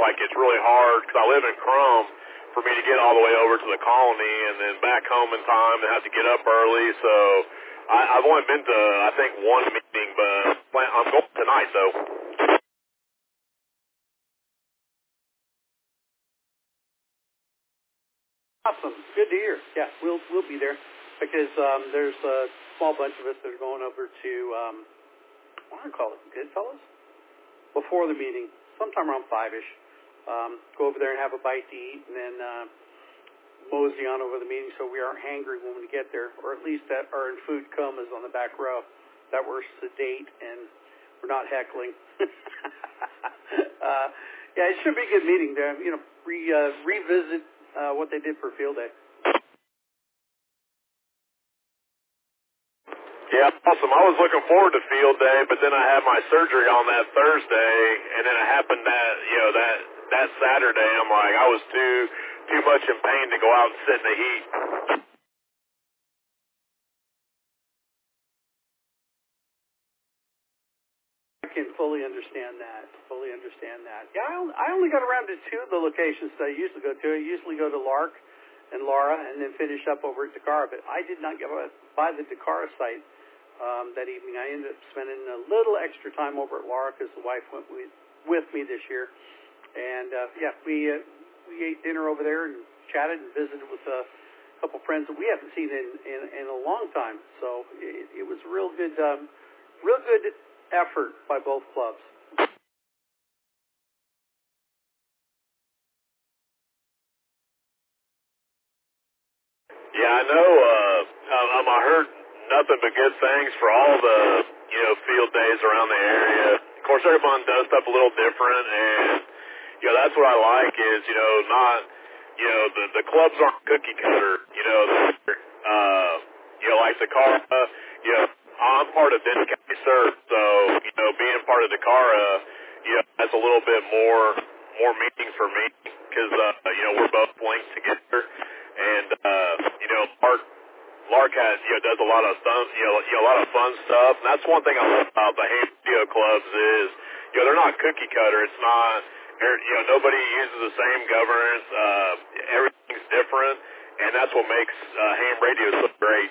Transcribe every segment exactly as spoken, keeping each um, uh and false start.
like it's really hard because I live in Crum for me to get all the way over to the colony and then back home in time and have to get up early. So I, I've only been to, I think, one meeting, but I'm going tonight, though. Awesome. Good to hear. Yeah, we'll we'll be there because um, there's a small bunch of us that are going over to, um, what do I call it, Goodfellas? Before the meeting, sometime around five-ish. Um, go over there and have a bite to eat and then uh, mosey on over the meeting so we aren't hangry when we get there, or at least that our food comas on the back row, that we're sedate and we're not heckling. uh, yeah, it should be a good meeting there. You know, re, uh, revisit uh, what they did for Field Day. Yeah, awesome. I was looking forward to Field Day, but then I had my surgery on that Thursday, and then it happened that, you know, that that Saturday, I'm like, I was too too much in pain to go out and sit in the heat. I can fully understand that. Fully understand that. Yeah, I only, I only got around to two of the locations that I usually go to. I usually go to Lark and Laura, and then finish up over at Dakar. But I did not get by the Dakar site um, that evening. I ended up spending a little extra time over at Laura because the wife went with, with me this year. And uh, yeah, we uh, we ate dinner over there and chatted and visited with a couple friends that we haven't seen in, in, in a long time. So it, it was a real good, um, real good effort by both clubs. Yeah, I know. Uh, um, I heard nothing but good things for all the, you know, field days around the area. Of course, everyone does stuff a little different, and you know, that's what I like is, you know, not, you know, the the clubs aren't cookie cutter. You know, they're, uh, you know, like Dakara. You know, I'm part of Denton County Surf, so you know, being part of Dakara, you know, that's a little bit more more meaning for me because uh, you know, we're both linked together. And uh, you know, Lark, Lark has, you know, does a lot of fun, you know, you know, a lot of fun stuff. And that's one thing I love about the ham radio clubs is, you know, they're not cookie cutter. It's not, you know, nobody uses the same governance. Uh, everything's different, and that's what makes uh, ham radio so great.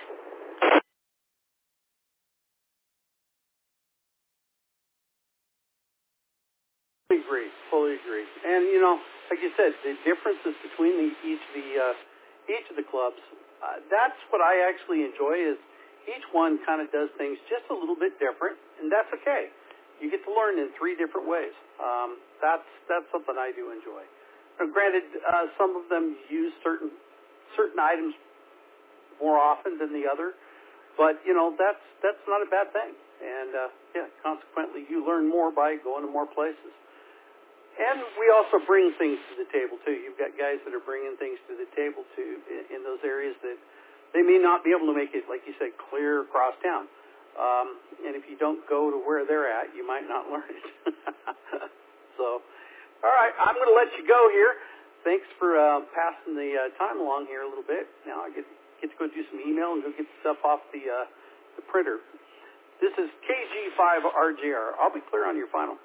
Fully agree. Fully agree. And you know, like you said, the differences between the, each of the uh, each of the clubs. Uh, that's what I actually enjoy is each one kind of does things just a little bit different, and that's okay. You get to learn in three different ways. Um, that's that's something I do enjoy. Now, granted, uh, some of them use certain certain items more often than the other, but you know that's that's not a bad thing. And uh, yeah, consequently, you learn more by going to more places. And we also bring things to the table, too. You've got guys that are bringing things to the table, too, in, in those areas that they may not be able to make it, like you said, clear across town. Um, and if you don't go to where they're at, you might not learn it. So, all right, I'm going to let you go here. Thanks for uh, passing the uh, time along here a little bit. Now I get, get to go do some email and go get stuff off the, uh, the printer. This is K G five R J R. I'll be clear on your final.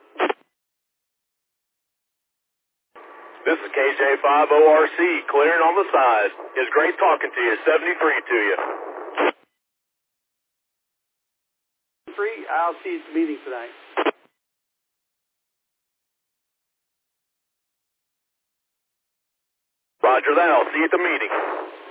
This is K J five O R C, clearing on the side. It's great talking to you. seventy-three to you. Three, I'll see you at the meeting tonight. Roger that. I'll see you at the meeting.